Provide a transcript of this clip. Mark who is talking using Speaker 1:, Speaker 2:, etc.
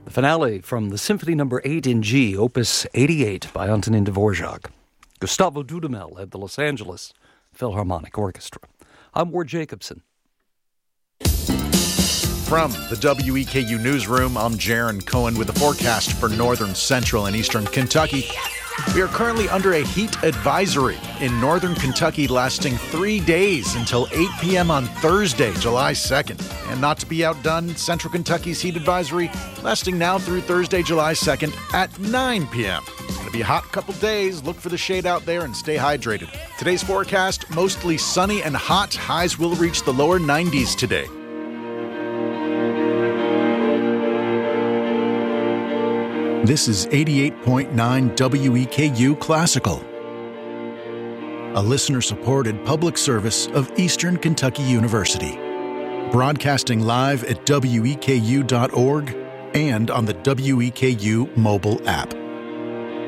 Speaker 1: The finale from the Symphony No. 8 in G, Opus 88 by Antonin Dvorak. Gustavo Dudamel led the Los Angeles Philharmonic Orchestra. I'm Ward Jacobson.
Speaker 2: From the WEKU Newsroom, I'm Jaron Cohen with the forecast for northern, central, and eastern Kentucky. We are currently under a heat advisory in northern Kentucky lasting 3 days until 8 p.m. on Thursday, July 2nd. And not to be outdone, central Kentucky's heat advisory lasting now through Thursday, July 2nd at 9 p.m. Going to be a hot couple days. Look for the shade out there and stay hydrated. Today's forecast, mostly sunny and hot. Highs will reach the lower 90s today. This is 88.9 WEKU Classical, a listener-supported public service of Eastern Kentucky University, broadcasting live at weku.org and on the WEKU mobile app.